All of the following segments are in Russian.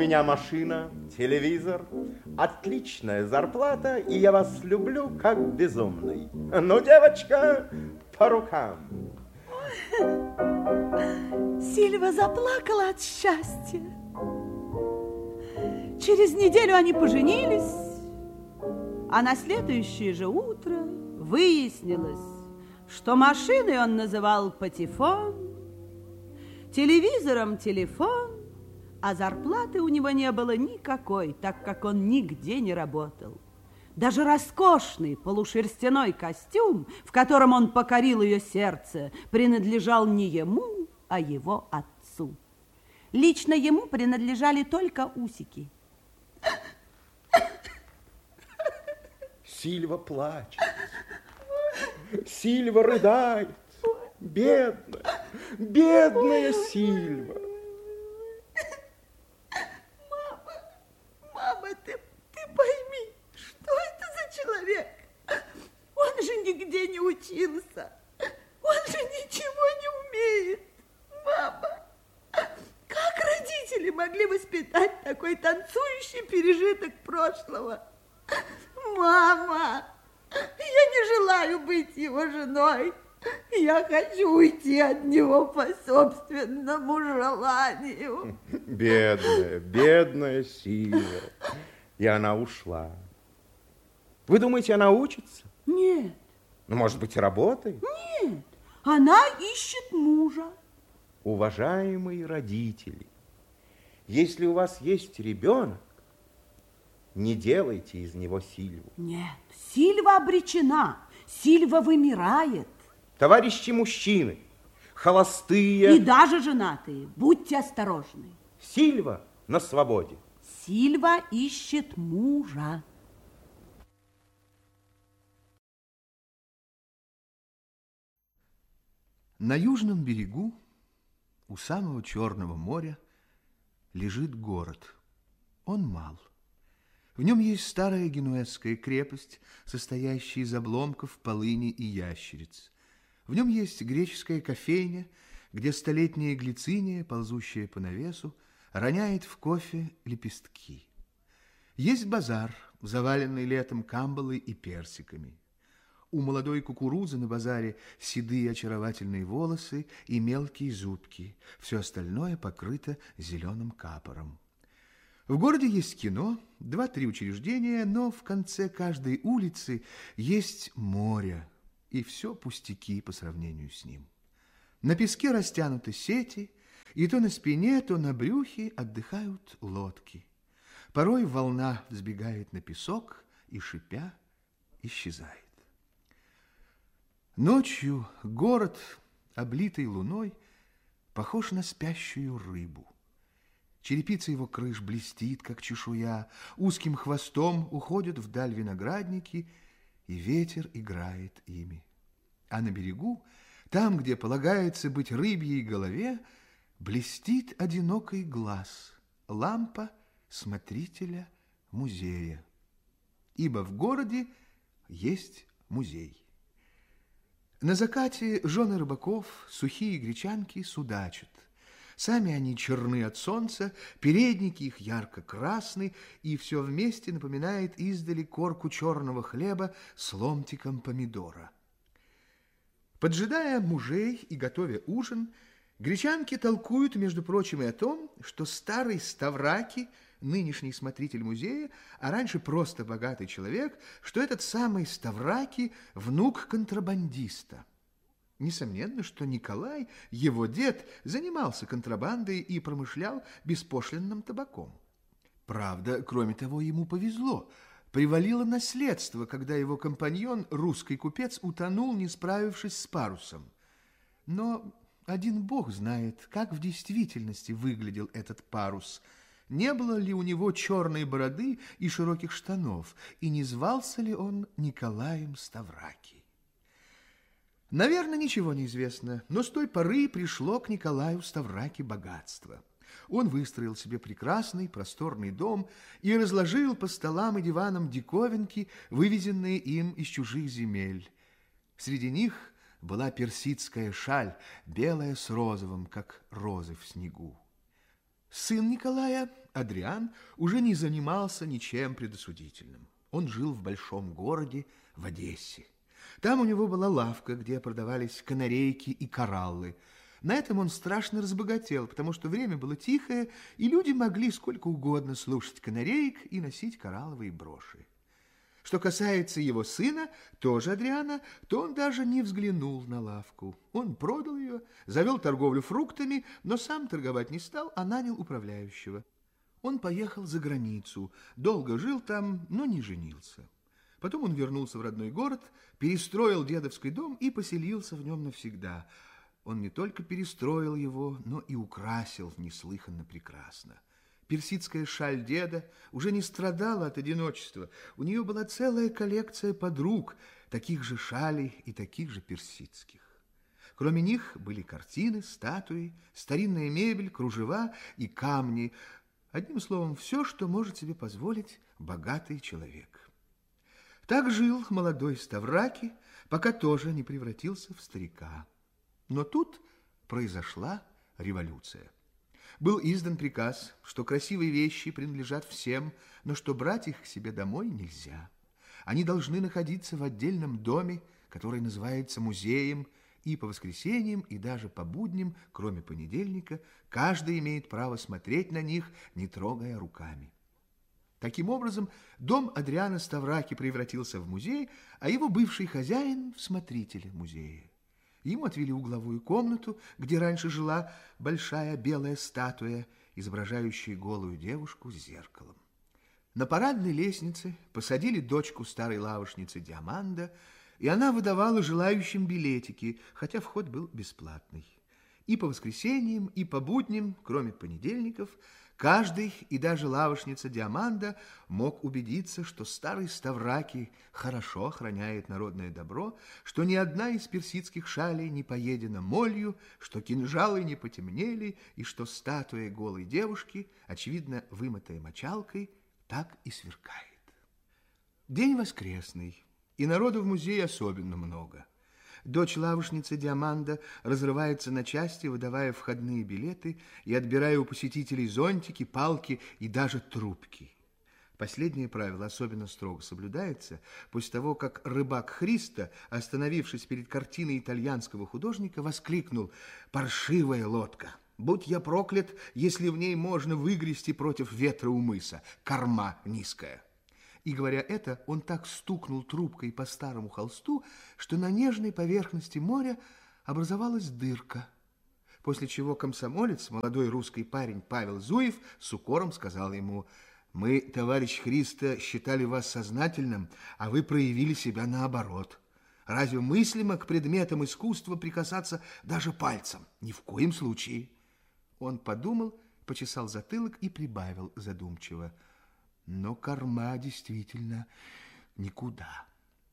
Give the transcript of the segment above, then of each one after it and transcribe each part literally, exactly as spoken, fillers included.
меня машина, телевизор, отличная зарплата, и я вас люблю как безумный. Ну, девочка, по рукам. Сильва заплакала от счастья. Через неделю они поженились, а на следующее же утро выяснилось, что машиной он называл патефон, телевизором телефон, а зарплаты у него не было никакой, так как он нигде не работал. Даже роскошный полушерстяной костюм, в котором он покорил ее сердце, принадлежал не ему, а его отцу. Лично ему принадлежали только усики. Сильва плачет. Сильва рыдает. Бедная, бедная Сильва. Мама, мама, ты, ты пойми, что это за человек? Он же нигде не учился. Он же ничего не умеет. Мама, как родители могли воспитать такой танцующий пережиток прошлого? Мама, я не желаю быть его женой. Я хочу уйти от него по собственному желанию. Бедная, бедная Сильва. И она ушла. Вы думаете, она учится? Нет. Ну, может быть, работает? Нет, она ищет мужа. Уважаемые родители, если у вас есть ребенок, не делайте из него Сильву. Нет, Сильва обречена. Сильва вымирает. Товарищи мужчины, холостые... И даже женатые, будьте осторожны. Сильва на свободе. Сильва ищет мужа. На южном берегу, у самого Черного моря, лежит город. Он мал. В нем есть старая генуэзская крепость, состоящая из обломков полыни и ящериц. В нем есть греческая кофейня, где столетняя глициния, ползущая по навесу, роняет в кофе лепестки. Есть базар, заваленный летом камбалой и персиками. У молодой кукурузы на базаре седые очаровательные волосы и мелкие зубки. Все остальное покрыто зеленым капором. В городе есть кино, два-три учреждения, но в конце каждой улицы есть море, и все пустяки по сравнению с ним. На песке растянуты сети, и то на спине, то на брюхе отдыхают лодки. Порой волна взбегает на песок и, шипя, исчезает. Ночью город, облитый луной, похож на спящую рыбу. Черепица его крыш блестит, как чешуя, узким хвостом уходят вдаль виноградники, и ветер играет ими. А на берегу, там, где полагается быть рыбьей голове, блестит одинокий глаз, лампа смотрителя музея. Ибо в городе есть музей. На закате жены рыбаков, сухие гречанки, судачат. Сами они черны от солнца, передники их ярко-красны, и все вместе напоминает издали корку черного хлеба с ломтиком помидора. Поджидая мужей и готовя ужин, гречанки толкуют, между прочим, и о том, что старый Ставраки, нынешний смотритель музея, а раньше просто богатый человек, что этот самый Ставраки – внук контрабандиста. Несомненно, что Николай, его дед, занимался контрабандой и промышлял беспошлинным табаком. Правда, кроме того, ему повезло. Привалило наследство, когда его компаньон, русский купец, утонул, не справившись с парусом. Но один бог знает, как в действительности выглядел этот парус. Не было ли у него черной бороды и широких штанов, и не звался ли он Николаем Ставраки? Наверное, ничего не известно, но с той поры пришло к Николаю Ставраки богатство. Он выстроил себе прекрасный просторный дом и разложил по столам и диванам диковинки, вывезенные им из чужих земель. Среди них была персидская шаль, белая с розовым, как розы в снегу. Сын Николая, Адриан уже не занимался ничем предосудительным. Он жил в большом городе, в Одессе. Там у него была лавка, где продавались канарейки и кораллы. На этом он страшно разбогател, потому что время было тихое, и люди могли сколько угодно слушать канареек и носить коралловые броши. Что касается его сына, тоже Адриана, то он даже не взглянул на лавку. Он продал ее, завел торговлю фруктами, но сам торговать не стал, а нанял управляющего. Он поехал за границу, долго жил там, но не женился. Потом он вернулся в родной город, перестроил дедовский дом и поселился в нем навсегда. Он не только перестроил его, но и украсил неслыханно прекрасно. Персидская шаль деда уже не страдала от одиночества. У нее была целая коллекция подруг, таких же шалей и таких же персидских. Кроме них были картины, статуи, старинная мебель, кружева и камни. Одним словом, все, что может себе позволить богатый человек. Так жил молодой Ставраки, пока тоже не превратился в старика. Но тут произошла революция. Был издан приказ, что красивые вещи принадлежат всем, но что брать их к себе домой нельзя. Они должны находиться в отдельном доме, который называется музеем, и по воскресеньям, и даже по будням, кроме понедельника, каждый имеет право смотреть на них, не трогая руками. Таким образом, дом Адриана Ставраки превратился в музей, а его бывший хозяин – в смотрителя музея. Ему отвели угловую комнату, где раньше жила большая белая статуя, изображающая голую девушку с зеркалом. На парадной лестнице посадили дочку старой лавочницы Диаманда, и она выдавала желающим билетики, хотя вход был бесплатный. И по воскресеньям, и по будням, кроме понедельников, каждый, и даже лавочница Диаманда, мог убедиться, что старый Ставраки хорошо охраняет народное добро, что ни одна из персидских шалей не поедена молью, что кинжалы не потемнели, и что статуя голой девушки, очевидно, вымытая мочалкой, так и сверкает. День воскресный, и народу в музее особенно много. Дочь лавочницы Диаманда разрывается на части, выдавая входные билеты и отбирая у посетителей зонтики, палки и даже трубки. Последнее правило особенно строго соблюдается после того, как рыбак Христо, остановившись перед картиной итальянского художника, воскликнул: «Паршивая лодка! Будь я проклят, если в ней можно выгрести против ветра у мыса, корма низкая!» И, говоря это, он так стукнул трубкой по старому холсту, что на нежной поверхности моря образовалась дырка. После чего комсомолец, молодой русский парень Павел Зуев, с укором сказал ему: «Мы, товарищ Христо, считали вас сознательным, а вы проявили себя наоборот. Разве мыслимо к предметам искусства прикасаться даже пальцем? Ни в коем случае». Он подумал, почесал затылок и прибавил задумчиво: «Но корма действительно никуда».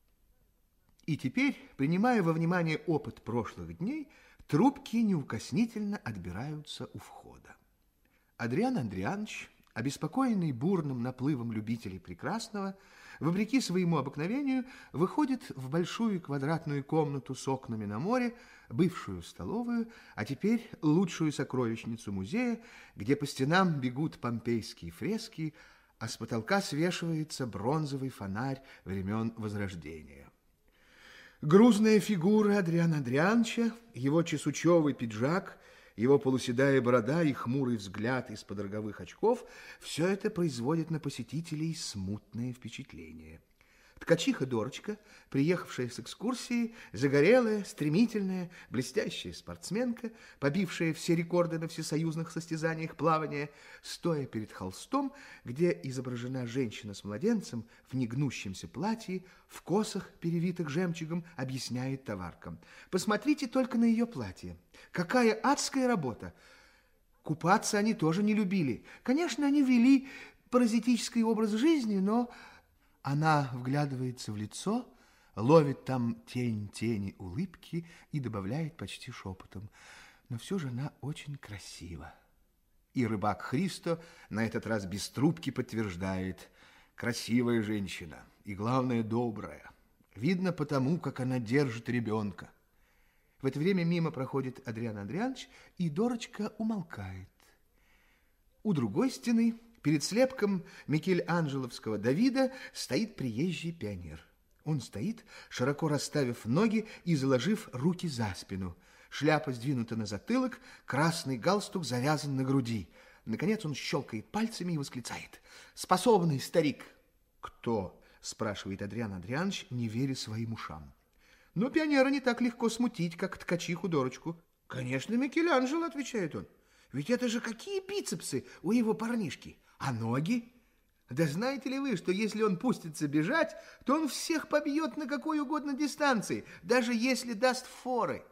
И теперь, принимая во внимание опыт прошлых дней, трубки неукоснительно отбираются у входа. Адриан Андрианович, обеспокоенный бурным наплывом любителей прекрасного, вопреки своему обыкновению, выходит в большую квадратную комнату с окнами на море, бывшую столовую, а теперь лучшую сокровищницу музея, где по стенам бегут помпейские фрески, а с потолка свешивается бронзовый фонарь времен Возрождения. Грузная фигура Адриана Андриановича, его чесучевый пиджак, его полуседая борода и хмурый взгляд из-под роговых очков – все это производит на посетителей смутное впечатление. Ткачиха Дорочка, приехавшая с экскурсии, загорелая, стремительная, блестящая спортсменка, побившая все рекорды на всесоюзных состязаниях плавания, стоя перед холстом, где изображена женщина с младенцем в негнущемся платье, в косах, перевитых жемчугом, объясняет товаркам: «Посмотрите только на ее платье. Какая адская работа!» Купаться они тоже не любили. Конечно, они вели паразитический образ жизни, но... Она вглядывается в лицо, ловит там тень тени улыбки и добавляет почти шепотом: «Но все же она очень красива». И рыбак Христо на этот раз без трубки подтверждает: «Красивая женщина и, главное, добрая. Видно потому, как она держит ребенка». В это время мимо проходит Адриан Андрианович, и Дорочка умолкает. У другой стены Перед слепком микеланджеловского Давида стоит приезжий пионер. Он стоит, широко расставив ноги и заложив руки за спину. Шляпа сдвинута на затылок, красный галстук завязан на груди. Наконец он щелкает пальцами и восклицает: «Способный старик!» «Кто?» – спрашивает Адриан Адрианович, не веря своим ушам. Но пионера не так легко смутить, как ткачиху-дурочку. «Конечно, Микеланджело», – отвечает он. «Ведь это же какие бицепсы у его парнишки! А ноги? Да знаете ли вы, что если он пустится бежать, то он всех побьет на какой угодно дистанции, даже если даст форы?»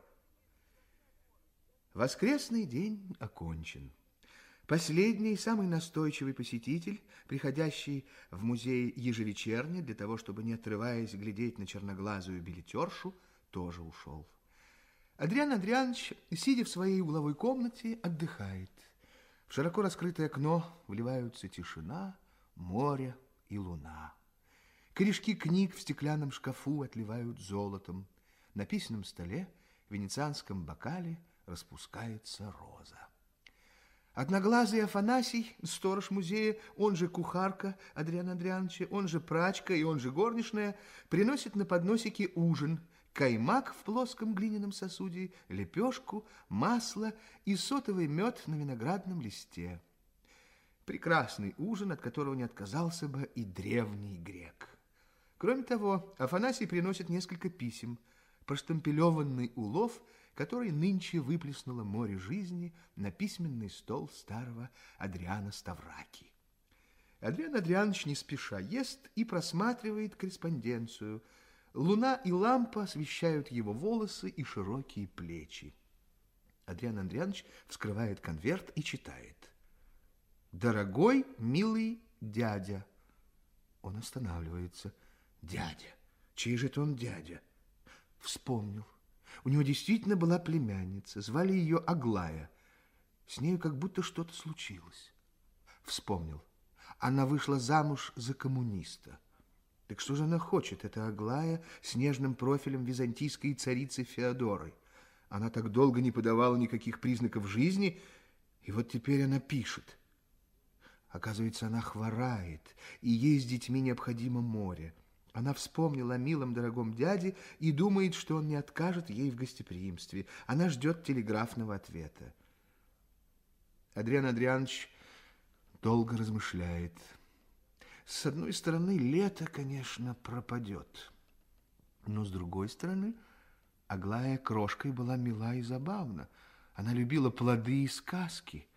Воскресный день окончен. Последний, самый настойчивый посетитель, приходящий в музей ежевечерне для того, чтобы, не отрываясь, глядеть на черноглазую билетершу, тоже ушел. Адриан Адрианович, сидя в своей угловой комнате, отдыхает. В широко раскрытое окно вливаются тишина, море и луна. Корешки книг в стеклянном шкафу отливают золотом. На письменном столе в венецианском бокале распускается роза. Одноглазый Афанасий, сторож музея, он же кухарка Адриана Адриановича, он же прачка и он же горничная, приносит на подносике ужин: каймак в плоском глиняном сосуде, лепешку, масло и сотовый мед на виноградном листе. Прекрасный ужин, от которого не отказался бы и древний грек. Кроме того, Афанасий приносит несколько писем, проштампелеванный улов, который нынче выплеснуло море жизни на письменный стол старого Адриана Ставраки. Адриан Адрианович не спеша ест и просматривает корреспонденцию. Луна и лампа освещают его волосы и широкие плечи. Адриан Адрианович вскрывает конверт и читает: «Дорогой, милый дядя». Он останавливается. Дядя? Чей же это он дядя? Вспомнил. У него действительно была племянница, звали ее Аглая. С нею как будто что-то случилось. Вспомнил. Она вышла замуж за коммуниста. Так что же она хочет, эта Аглая, с нежным профилем византийской царицы Феодоры? Она так долго не подавала никаких признаков жизни, и вот теперь она пишет. Оказывается, она хворает, и ей с детьми необходимо море. Она вспомнила о милом дорогом дяде и думает, что он не откажет ей в гостеприимстве. Она ждет телеграфного ответа. Адриан Адрианович долго размышляет. С одной стороны, лето, конечно, пропадет. Но с другой стороны, Аглая крошкой была мила и забавна. Она любила плоды и сказки.